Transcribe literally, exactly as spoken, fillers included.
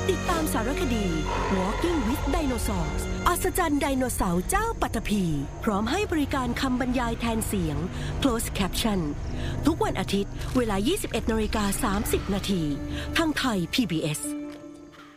ติดตามสารคดี Walking with Dinosaurs อัศจรรย์ไดโนเสาร์เจ้าปัตภีพร้อมให้บริการคำบรรยายแทนเสียง Closed Caption ทุกวันอาทิตย์เวลา ยี่สิบเอ็ดนาฬิกาสามสิบนาทีทางไทย พี บี เอส